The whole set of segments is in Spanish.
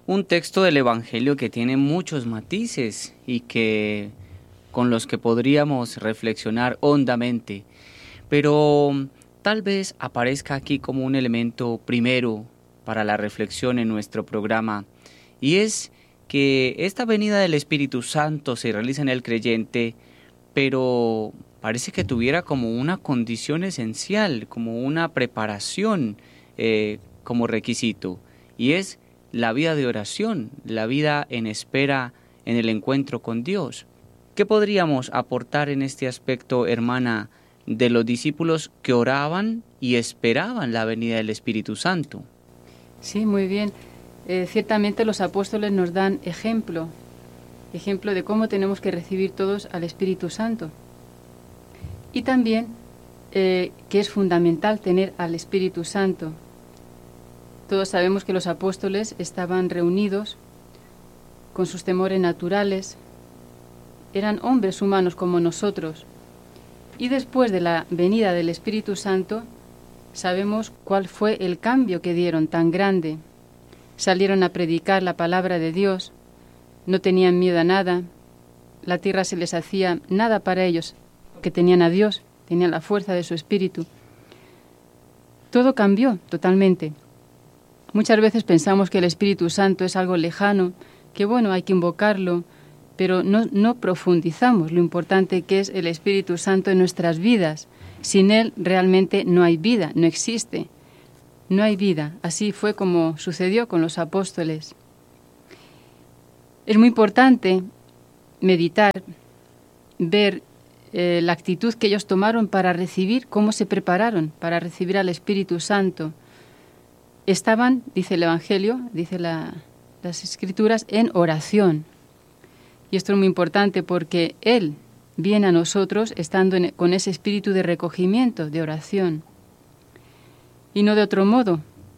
un texto del Evangelio que tiene muchos matices y con los que podríamos reflexionar hondamente, pero tal vez aparezca aquí como un elemento primero para la reflexión en nuestro programa, y es que esta venida del Espíritu Santo se realiza en el creyente, pero parece que tuviera como una condición esencial, como una preparación como requisito, y es la vida de oración, la vida en espera en el encuentro con Dios. ¿Qué podríamos aportar en este aspecto, hermana, de los discípulos que oraban y esperaban la venida del Espíritu Santo? Sí, muy bien. Ciertamente los apóstoles nos dan ejemplo de cómo tenemos que recibir todos al Espíritu Santo. Y también que es fundamental tener al Espíritu Santo. Todos sabemos que los apóstoles estaban reunidos con sus temores naturales, eran hombres humanos como nosotros. Y después de la venida del Espíritu Santo, sabemos cuál fue el cambio que dieron tan grande. Salieron a predicar la palabra de Dios, no tenían miedo a nada, la tierra se les hacía nada para ellos, que tenían a Dios, tenían la fuerza de su espíritu. Todo cambió totalmente. Muchas veces pensamos que el Espíritu Santo es algo lejano, que bueno, hay que invocarlo, pero no profundizamos lo importante que es el Espíritu Santo en nuestras vidas. Sin Él realmente no hay vida, no existe. No hay vida. Así fue como sucedió con los apóstoles. Es muy importante meditar, ver la actitud que ellos tomaron para recibir, cómo se prepararon para recibir al Espíritu Santo. Estaban, dice el Evangelio, dice las Escrituras, en oración. Y esto es muy importante porque Él viene a nosotros estando con ese espíritu de recogimiento, de oración. Y no de otro modo.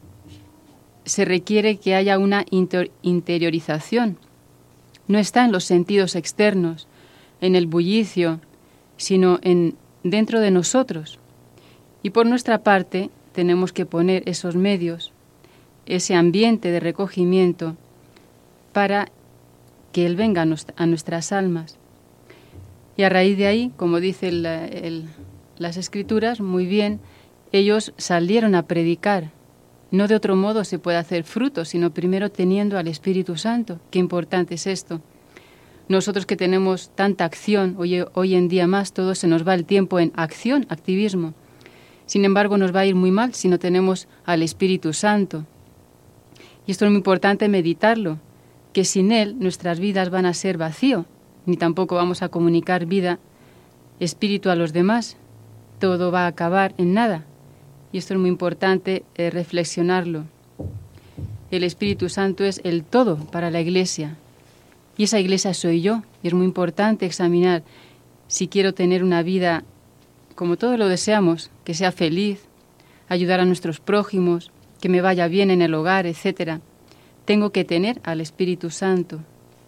Se requiere que haya una interiorización. No está en los sentidos externos, en el bullicio, sino dentro de nosotros. Y por nuestra parte tenemos que poner esos medios, ese ambiente de recogimiento, para que Él venga a nuestras almas. Y a raíz de ahí, como dicen las Escrituras, muy bien, ellos salieron a predicar. No de otro modo se puede hacer fruto, sino primero teniendo al Espíritu Santo. Qué importante es esto. Nosotros que tenemos tanta acción, hoy en día más, todo se nos va el tiempo en acción, activismo. Sin embargo, nos va a ir muy mal si no tenemos al Espíritu Santo. Y esto es muy importante meditarlo, que sin Él nuestras vidas van a ser vacío, ni tampoco vamos a comunicar vida, espíritu a los demás. Todo va a acabar en nada. Y esto es muy importante reflexionarlo. El Espíritu Santo es el todo para la Iglesia. Y esa Iglesia soy yo. Y es muy importante examinar si quiero tener una vida como todos lo deseamos, que sea feliz, ayudar a nuestros prójimos, que me vaya bien en el hogar, etc. Tengo que tener al Espíritu Santo.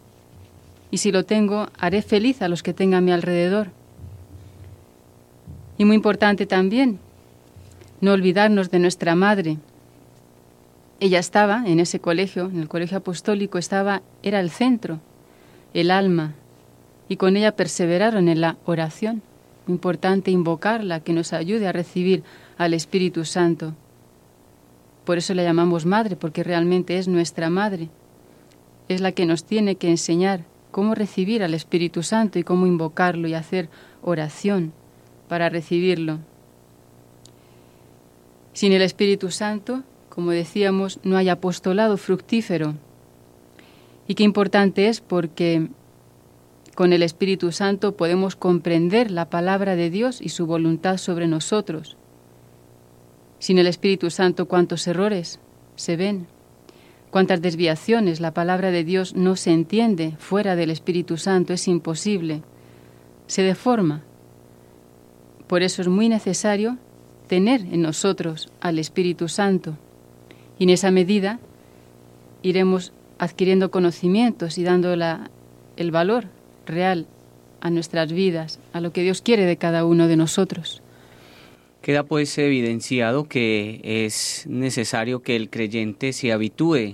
Y si lo tengo, haré feliz a los que tengan a mi alrededor. Y muy importante también, no olvidarnos de nuestra madre. Ella estaba en ese colegio, en el colegio apostólico, era el centro, el alma, y con ella perseveraron en la oración. Muy importante invocarla, que nos ayude a recibir al Espíritu Santo. Por eso la llamamos madre, porque realmente es nuestra madre. Es la que nos tiene que enseñar cómo recibir al Espíritu Santo y cómo invocarlo y hacer oración para recibirlo. Sin el Espíritu Santo, como decíamos, no hay apostolado fructífero. Y qué importante es porque con el Espíritu Santo podemos comprender la palabra de Dios y su voluntad sobre nosotros. Sin el Espíritu Santo, cuántos errores se ven, cuántas desviaciones. La palabra de Dios no se entiende fuera del Espíritu Santo, es imposible, se deforma. Por eso es muy necesario tener en nosotros al Espíritu Santo. Y en esa medida iremos adquiriendo conocimientos y dando el valor real a nuestras vidas, a lo que Dios quiere de cada uno de nosotros. Queda pues evidenciado que es necesario que el creyente se habitúe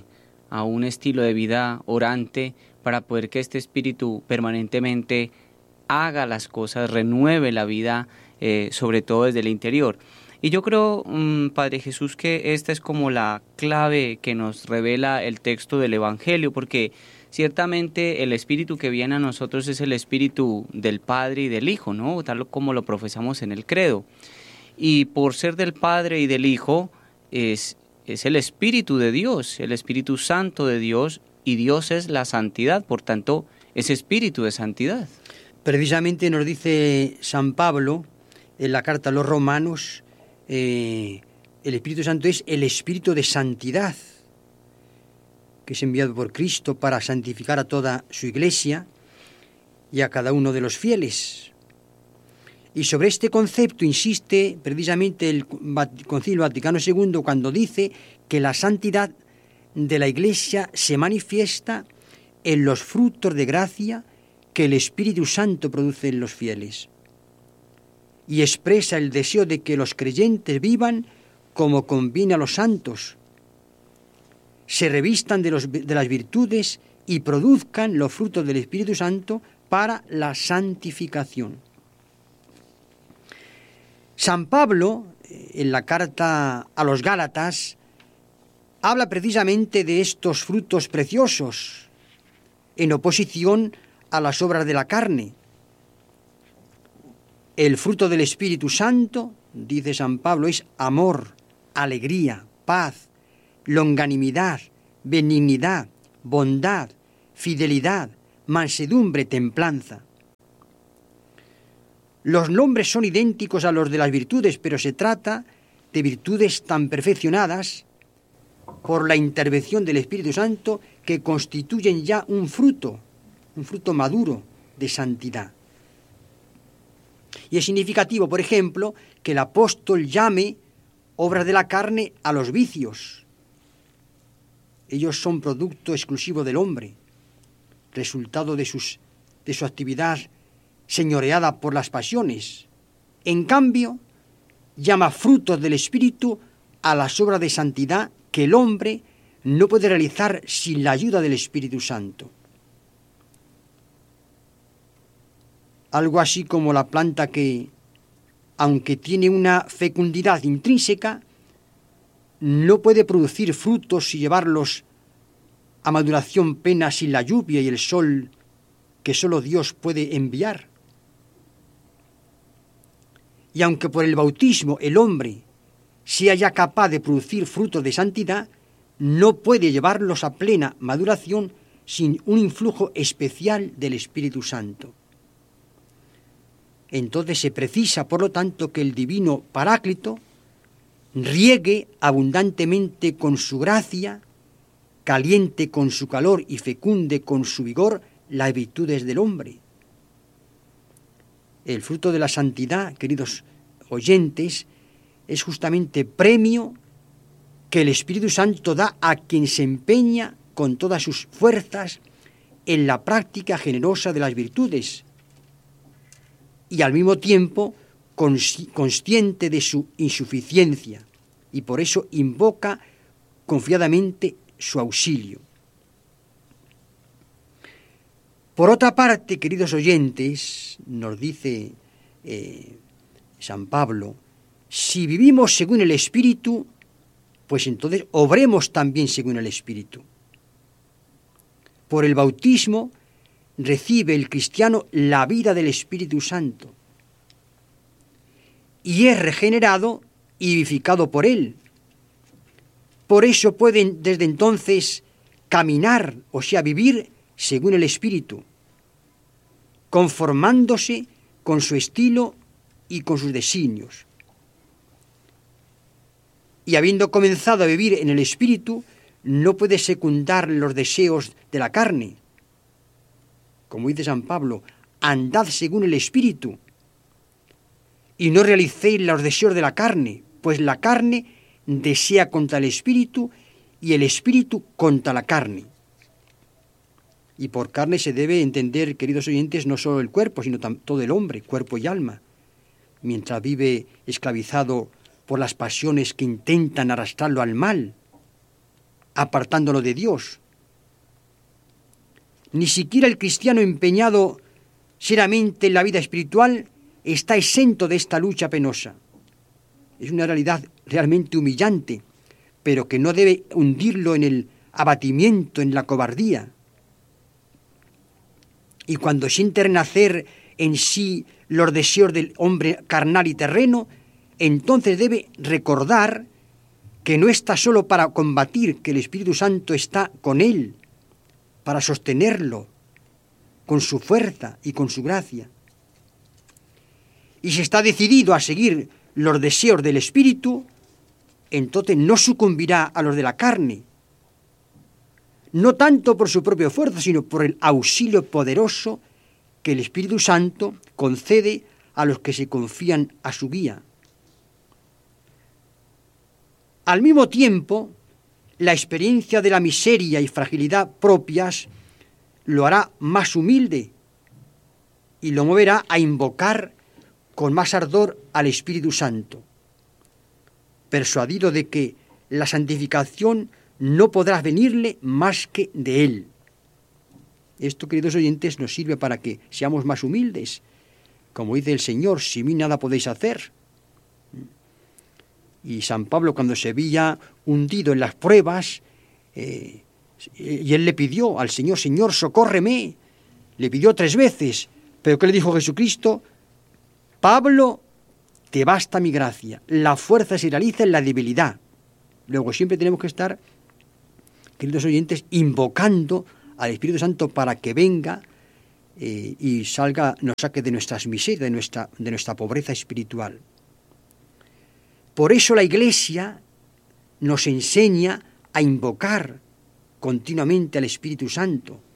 a un estilo de vida orante para poder que este espíritu permanentemente haga las cosas, renueve la vida, sobre todo desde el interior. Y yo creo, Padre Jesús, que esta es como la clave que nos revela el texto del Evangelio, porque ciertamente el espíritu que viene a nosotros es el espíritu del Padre y del Hijo, ¿no? Tal como lo profesamos en el credo. Y por ser del Padre y del Hijo, es el Espíritu de Dios, el Espíritu Santo de Dios, y Dios es la santidad, por tanto, es espíritu de santidad. Precisamente nos dice San Pablo en la carta a los Romanos, el Espíritu Santo es el Espíritu de santidad, que es enviado por Cristo para santificar a toda su Iglesia y a cada uno de los fieles. Y sobre este concepto insiste precisamente el Concilio Vaticano II cuando dice que la santidad de la Iglesia se manifiesta en los frutos de gracia que el Espíritu Santo produce en los fieles y expresa el deseo de que los creyentes vivan como conviene a los santos, se revistan de las virtudes y produzcan los frutos del Espíritu Santo para la santificación. San Pablo, en la carta a los Gálatas, habla precisamente de estos frutos preciosos, en oposición a las obras de la carne. El fruto del Espíritu Santo, dice San Pablo, es amor, alegría, paz, longanimidad, benignidad, bondad, fidelidad, mansedumbre, templanza. Los nombres son idénticos a los de las virtudes, pero se trata de virtudes tan perfeccionadas por la intervención del Espíritu Santo que constituyen ya un fruto maduro de santidad. Y es significativo, por ejemplo, que el apóstol llame obras de la carne a los vicios. Ellos son producto exclusivo del hombre, resultado de su actividad señoreada por las pasiones. En cambio, llama frutos del Espíritu a las obras de santidad que el hombre no puede realizar sin la ayuda del Espíritu Santo. Algo así como la planta que, aunque tiene una fecundidad intrínseca, no puede producir frutos y llevarlos a maduración plena sin la lluvia y el sol que solo Dios puede enviar. Y aunque por el bautismo el hombre sea ya capaz de producir frutos de santidad, no puede llevarlos a plena maduración sin un influjo especial del Espíritu Santo. Entonces se precisa, por lo tanto, que el divino Paráclito riegue abundantemente con su gracia, caliente con su calor y fecunde con su vigor las virtudes del hombre. El fruto de la santidad, queridos oyentes, es justamente premio que el Espíritu Santo da a quien se empeña con todas sus fuerzas en la práctica generosa de las virtudes y al mismo tiempo consciente de su insuficiencia, y por eso invoca confiadamente su auxilio. Por otra parte, queridos oyentes, nos dice San Pablo, si vivimos según el Espíritu, pues entonces obremos también según el Espíritu. Por el bautismo recibe el cristiano la vida del Espíritu Santo y es regenerado y vivificado por él. Por eso pueden desde entonces caminar, o sea, vivir según el Espíritu, conformándose con su estilo y con sus designios. Y habiendo comenzado a vivir en el Espíritu, no puede secundar los deseos de la carne. Como dice San Pablo, andad según el Espíritu y no realicéis los deseos de la carne, pues la carne desea contra el Espíritu y el Espíritu contra la carne. Y por carne se debe entender, queridos oyentes, no solo el cuerpo, sino todo el hombre, cuerpo y alma, mientras vive esclavizado por las pasiones que intentan arrastrarlo al mal. apartándolo de Dios. Ni siquiera el cristiano empeñado seriamente en la vida espiritual está exento de esta lucha penosa. Es una realidad realmente humillante, pero que no debe hundirlo en el abatimiento, en la cobardía. Y cuando siente renacer en sí los deseos del hombre carnal y terreno, entonces debe recordar que no está solo para combatir, que el Espíritu Santo está con él, para sostenerlo, con su fuerza y con su gracia. Y si está decidido a seguir los deseos del Espíritu, entonces no sucumbirá a los de la carne, no tanto por su propio esfuerzo, sino por el auxilio poderoso que el Espíritu Santo concede a los que se confían a su guía. Al mismo tiempo, la experiencia de la miseria y fragilidad propias lo hará más humilde y lo moverá a invocar con más ardor al Espíritu Santo, persuadido de que la santificación no podrá venirle más que de Él. Esto, queridos oyentes, nos sirve para que seamos más humildes. Como dice el Señor, sin mí nada podéis hacer. Y San Pablo, cuando se veía hundido en las pruebas, y él le pidió al Señor, Señor, socórreme, le pidió 3 veces, pero ¿qué le dijo Jesucristo? Pablo, te basta mi gracia, la fuerza se realiza en la debilidad. Luego siempre tenemos que estar, queridos oyentes, invocando al Espíritu Santo para que venga y salga, nos saque de nuestras miserias, de nuestra pobreza espiritual. Por eso la Iglesia nos enseña a invocar continuamente al Espíritu Santo,